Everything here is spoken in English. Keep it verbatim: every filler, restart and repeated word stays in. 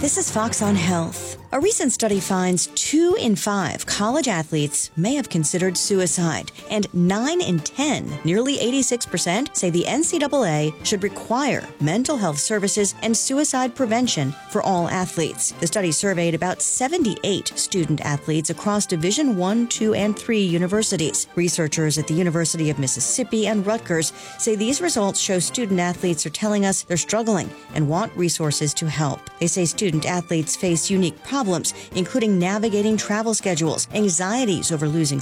This is Fox on Health. A recent study finds two in five college athletes may have considered suicide, and nine in ten, nearly eighty-six percent, say the N C double A should require mental health services and suicide prevention for all athletes. The study surveyed about seventy-eight student athletes across Division one, two, and three universities. Researchers at the University of Mississippi and Rutgers say these results show student athletes are telling us they're struggling and want resources to help. They say student athletes face unique problems, including navigating travel schedules, anxieties over losing